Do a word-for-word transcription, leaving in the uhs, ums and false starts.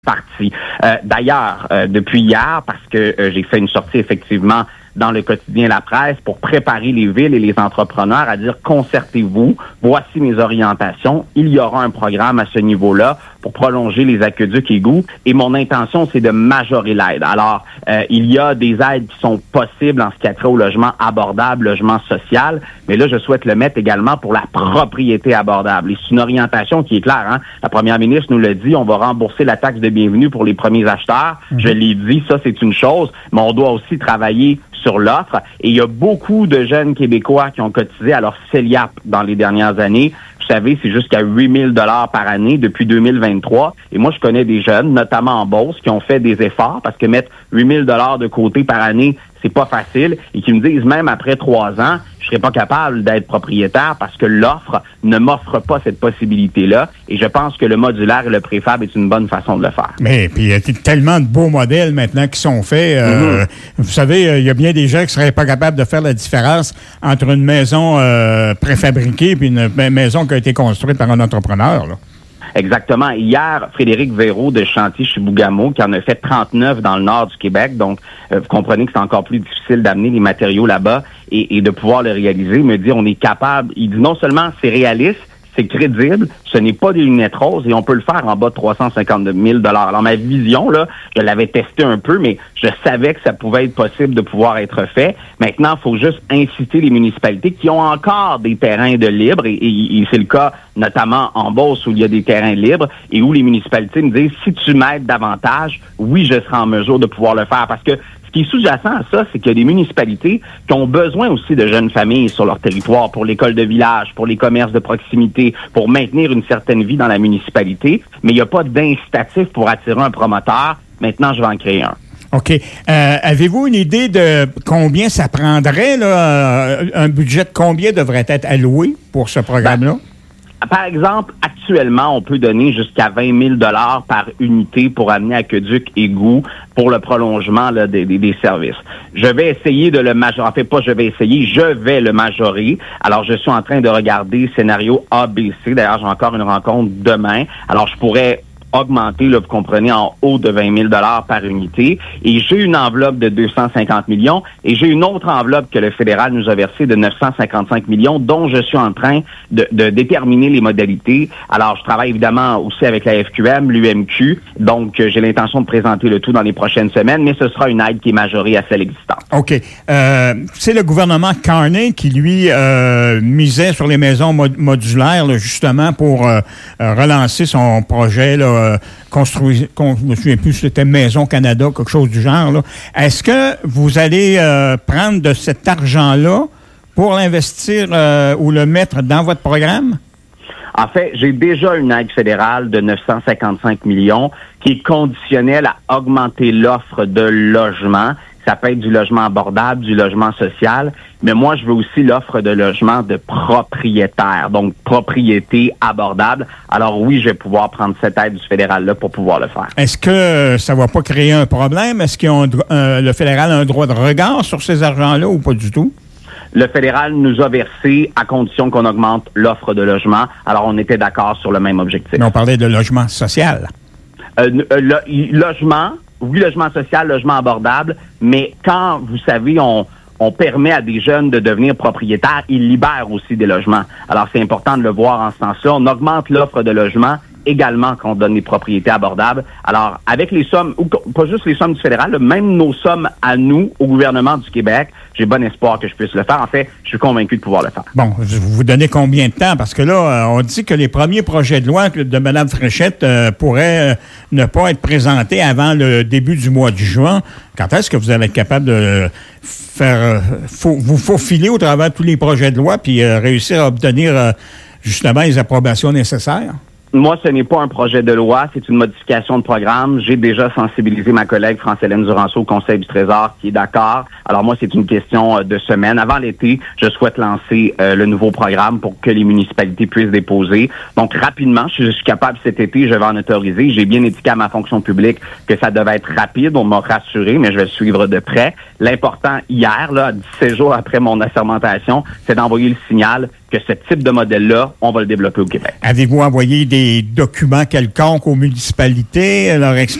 parti. Euh, d'ailleurs, euh, depuis hier, parce que euh, j'ai fait une sortie effectivement dans le quotidien La Presse pour préparer les villes et les entrepreneurs à dire concertez-vous, voici mes orientations, il y aura un programme à ce niveau-là pour prolonger les aqueducs égouts et mon intention c'est de majorer l'aide. Alors, euh, il y a des aides qui sont possibles en ce qui a trait au logement abordable, logement social, mais là je souhaite le mettre également pour la propriété abordable. Et c'est une orientation qui est claire, hein? La première ministre nous l'a dit, on va rembourser la taxe de bienvenue pour les premiers acheteurs. Mmh. Je l'ai dit, ça c'est une chose, mais on doit aussi travailler sur l'offre. Et il y a beaucoup de jeunes Québécois qui ont cotisé à leur CELIAP dans les dernières années. Vous savez, c'est jusqu'à huit mille dollars par année depuis deux mille vingt-trois. Et moi, je connais des jeunes, notamment en Beauce, qui ont fait des efforts parce que mettre huit mille dollars de côté par année, c'est pas facile. Et qui me disent, même après trois ans, je serais pas capable d'être propriétaire parce que l'offre ne m'offre pas cette possibilité-là. Et je pense que le modulaire et le préfab est une bonne façon de le faire. Mais puis il y a tellement de beaux modèles maintenant qui sont faits. Euh, mm-hmm. Vous savez, il y a bien des gens qui seraient pas capables de faire la différence entre une maison euh, préfabriquée et une maison qui a été construite par un entrepreneur, là. Exactement. Hier, Frédéric Véraud de Chantier Chibougamau, qui en a fait trente-neuf dans le nord du Québec, donc euh, vous comprenez que c'est encore plus difficile d'amener les matériaux là-bas et, et de pouvoir le réaliser, me dit on est capable. Il dit non seulement c'est réaliste, c'est crédible, ce n'est pas des lunettes roses et on peut le faire en bas de trois cent cinquante mille dollars. Alors ma vision, là, je l'avais testé un peu, mais je savais que ça pouvait être possible de pouvoir être fait. Maintenant, il faut juste inciter les municipalités qui ont encore des terrains de libre et, et, et c'est le cas notamment en Beauce où il y a des terrains libres et où les municipalités me disent si tu m'aides davantage, oui, je serai en mesure de pouvoir le faire parce que ce qui est sous-jacent à ça, c'est qu'il y a des municipalités qui ont besoin aussi de jeunes familles sur leur territoire pour l'école de village, pour les commerces de proximité, pour maintenir une certaine vie dans la municipalité, mais il n'y a pas d'incitatif pour attirer un promoteur. Maintenant, je vais en créer un. OK. Euh, avez-vous une idée de combien ça prendrait, là, un budget de combien devrait être alloué pour ce programme-là? Ben, par exemple, actuellement, on peut donner jusqu'à vingt mille dollars par unité pour amener aqueduc égout pour le prolongement là, des, des, des services. Je vais essayer de le majorer. En fait, pas je vais essayer, je vais le majorer. Alors, je suis en train de regarder scénario A B C. D'ailleurs, j'ai encore une rencontre demain. Alors, je pourrais augmenter, là, vous comprenez, en haut de vingt mille dollars par unité. Et j'ai une enveloppe de deux cent cinquante millions et j'ai une autre enveloppe que le fédéral nous a versée de neuf cent cinquante-cinq millions dont je suis en train de, de déterminer les modalités. Alors, je travaille évidemment aussi avec la F Q M, l'U M Q. Donc, j'ai l'intention de présenter le tout dans les prochaines semaines, mais ce sera une aide qui est majorée à celle existante. OK. Euh, c'est le gouvernement Carney qui, lui, euh, misait sur les maisons mod- modulaires, là, justement, pour euh, relancer son projet, là, Euh, construire, con, je ne me souviens plus si c'était Maison Canada, quelque chose du genre, là. Est-ce que vous allez euh, prendre de cet argent-là pour l'investir euh, ou le mettre dans votre programme? En fait, j'ai déjà une aide fédérale de neuf cent cinquante-cinq millions qui est conditionnelle à augmenter l'offre de logement. Ça peut être du logement abordable, du logement social, mais moi, je veux aussi l'offre de logement de propriétaires, donc propriété abordable. Alors oui, je vais pouvoir prendre cette aide du fédéral-là pour pouvoir le faire. Est-ce que ça va pas créer un problème? Est-ce que euh, le fédéral a un droit de regard sur ces argents-là ou pas du tout? Le fédéral nous a versé à condition qu'on augmente l'offre de logement. Alors, on était d'accord sur le même objectif. Mais on parlait de logement social. Euh, euh, le, logement... Oui, logement social, logement abordable, mais quand, vous savez, on, on permet à des jeunes de devenir propriétaires, ils libèrent aussi des logements. Alors, c'est important de le voir en ce sens-là. On augmente l'offre de logement également quand on donne des propriétés abordables. Alors, avec les sommes, ou pas juste les sommes du fédéral, même nos sommes à nous, au gouvernement du Québec, j'ai bon espoir que je puisse le faire. En fait, je suis convaincu de pouvoir le faire. Bon, vous vous donnez combien de temps? Parce que là, on dit que les premiers projets de loi de Mme Fréchette euh, pourraient euh, ne pas être présentés avant le début du mois de juin. Quand est-ce que vous allez être capable de faire euh, faut, vous faufiler au travers de tous les projets de loi puis euh, réussir à obtenir euh, justement les approbations nécessaires? Moi, ce n'est pas un projet de loi, c'est une modification de programme. J'ai déjà sensibilisé ma collègue France-Hélène Duranceau au Conseil du Trésor qui est d'accord. Alors moi, c'est une question de semaine. Avant l'été, je souhaite lancer euh, le nouveau programme pour que les municipalités puissent déposer. Donc rapidement, je suis capable cet été, je vais en autoriser. J'ai bien indiqué à ma fonction publique que ça devait être rapide. On m'a rassuré, mais je vais suivre de près. L'important hier, là, dix-sept jours après mon assermentation, c'est d'envoyer le signal que ce type de modèle-là, on va le développer au Québec. Avez-vous envoyé des des documents quelconques aux municipalités, leur